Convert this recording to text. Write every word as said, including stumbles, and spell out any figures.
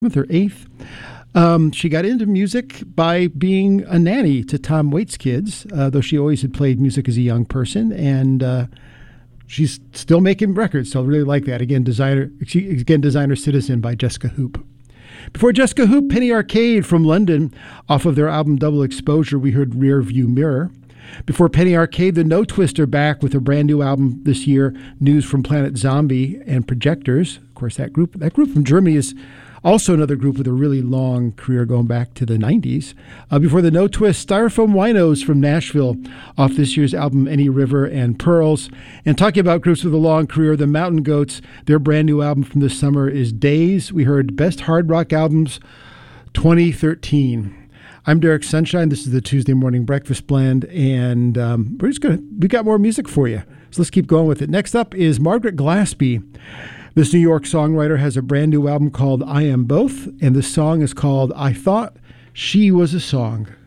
with her eighth. Um, she got into music by being a nanny to Tom Waits' kids, uh, though she always had played music as a young person, and uh, she's still making records, so I really like that. Again, designer, again, Designer Citizen by Jessica Hoop. Before Jessica Hoop, Penny Arcade from London, off of their album Double Exposure, we heard Rear View Mirror. Before Penny Arcade, the No Twister back with a brand new album this year, News from Planet Zombie and Projectors. Of course, that group, that group from Germany is also another group with a really long career going back to the nineties. Uh, before the No Twist, Styrofoam Winos from Nashville off this year's album Any River and Pearls. And talking about groups with a long career, the Mountain Goats, their brand new album from this summer is Days. We heard Best Hard Rock Albums twenty thirteen. I'm Derek Sunshine. This is the Tuesday Morning Breakfast Blend, and um, we're just gonna we got more music for you. So let's keep going with it. Next up is Margaret Glaspie. This New York songwriter has a brand new album called I Am Both, and the song is called I Thought She Was a Song.